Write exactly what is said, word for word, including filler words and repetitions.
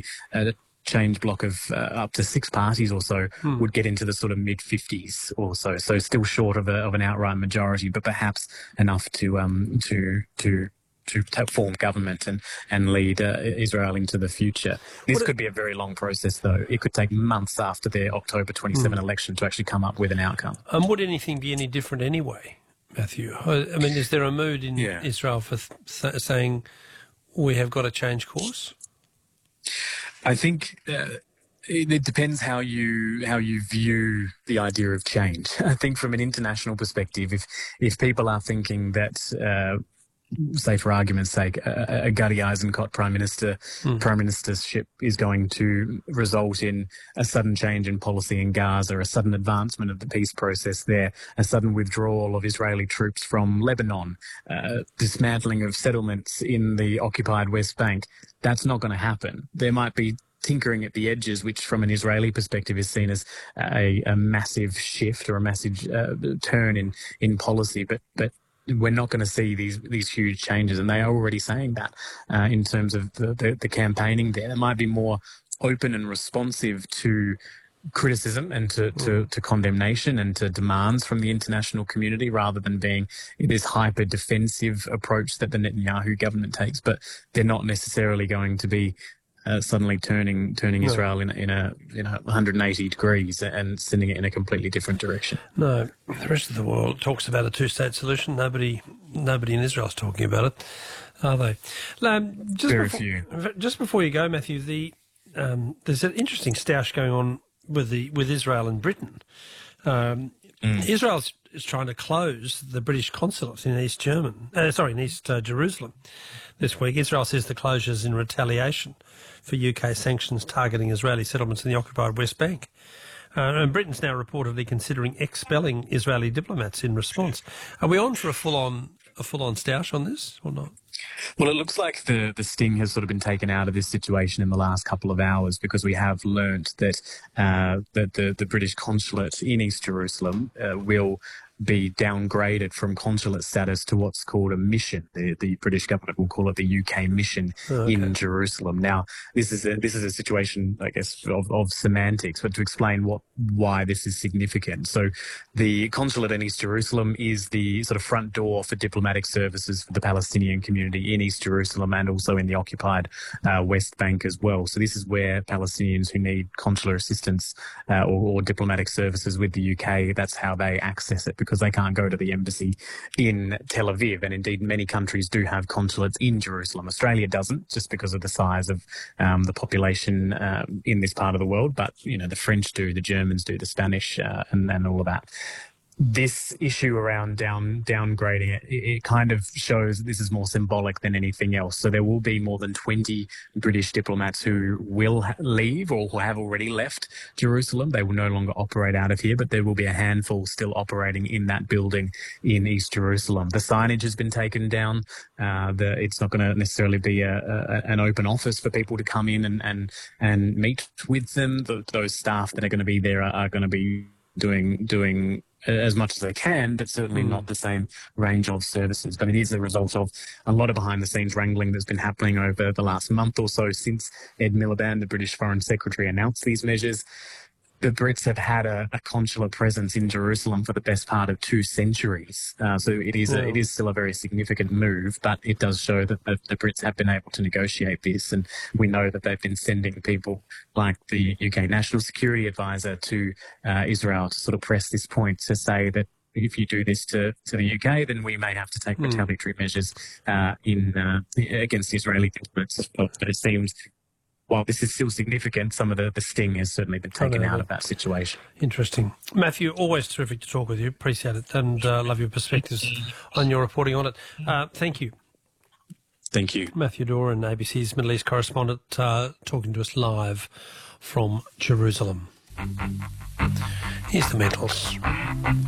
a change block of uh, up to six parties or so hmm. would get into the sort of mid fifties or so. So still short of, a, of an outright majority, but perhaps enough to um to to to form government and, and lead uh, Israel into the future. This what could be a very long process, though. It could take months after their October twenty-seventh hmm. election to actually come up with an outcome. Um, would anything be any different anyway, Matthew? I mean, is there a mood in yeah. Israel for th- saying we have got to change course? I think uh, it, it depends how you how you view the idea of change. I think from an international perspective, if if people are thinking that, uh, say for argument's sake, a, a Gadi Eisenkot prime minister mm. prime ministership is going to result in a sudden change in policy in Gaza, a sudden advancement of the peace process there, a sudden withdrawal of Israeli troops from Lebanon, uh, dismantling of settlements in the occupied West Bank, that's not going to happen. There might be tinkering at the edges, which from an Israeli perspective is seen as a, a massive shift or a massive uh, turn in, in policy, but but we're not going to see these these huge changes, and they are already saying that uh, in terms of the, the, the campaigning there. They might be more open and responsive to criticism and to, to, to condemnation and to demands from the international community rather than being this hyper-defensive approach that the Netanyahu government takes. But they're not necessarily going to be Uh, suddenly turning turning no. Israel in, in a in a one hundred eighty degrees and sending it in a completely different direction. No, the rest of the world talks about a two-state solution. Nobody nobody in Israel's talking about it, are they? Um, just Very before, few. Just before you go, Matthew, the um, there's an interesting stoush going on with the with Israel and Britain. Um, mm. Israel is trying to close the British consulate in East German, uh, sorry, in East uh, Jerusalem this week. Israel says the closures in retaliation for U K sanctions targeting Israeli settlements in the occupied West Bank. Uh, and Britain's now reportedly considering expelling Israeli diplomats in response. Are we on for a full-on a full-on stoush on this or not? Well, it looks like the, the sting has sort of been taken out of this situation in the last couple of hours because we have learnt that, uh, that the, the British consulate in East Jerusalem uh, will be downgraded from consulate status to what's called a mission. The, the British government will call it the U K mission oh, okay. in Jerusalem. Now, this is a, this is a situation, I guess, of, of semantics, but to explain what why this is significant. So the consulate in East Jerusalem is the sort of front door for diplomatic services for the Palestinian community in East Jerusalem and also in the occupied uh, West Bank as well. So this is where Palestinians who need consular assistance uh, or, or diplomatic services with the U K, that's how they access it, because they can't go to the embassy in Tel Aviv. And indeed, many countries do have consulates in Jerusalem. Australia doesn't, just because of the size of um, the population uh, in this part of the world. But, you know, the French do, the Germans do, the Spanish uh, and, and all of that. This issue around down downgrading it, it kind of shows this is more symbolic than anything else. So there will be more than twenty British diplomats who will ha- leave or who have already left Jerusalem. They will no longer operate out of here, but there will be a handful still operating in that building in East Jerusalem. The signage has been taken down. Uh, the, it's not going to necessarily be a, a, an open office for people to come in and, and, and meet with them. The, those staff that are going to be there are, are going to be doing doing as much as they can, but certainly mm. not the same range of services. But it is a result of a lot of behind-the-scenes wrangling that's been happening over the last month or so since Ed Miliband, the British Foreign Secretary, announced these measures. The Brits have had a, a consular presence in Jerusalem for the best part of two centuries. Uh, so it is, yeah. a, it is still a very significant move, but it does show that the, the Brits have been able to negotiate this. And we know that they've been sending people like the U K National Security Advisor to uh, Israel to sort of press this point to say that if you do this to, to the U K, then we may have to take retaliatory mm. measures uh, in uh, against the Israeli diplomats as well. But it seems, while this is still significant, some of the, the sting has certainly been taken out of that situation. Interesting. Matthew, always terrific to talk with you. Appreciate it and uh, love your perspectives on your reporting on it. Uh, thank you. Thank you. Matthew Doran, A B C's Middle East correspondent, uh, talking to us live from Jerusalem. Here's the Mentals.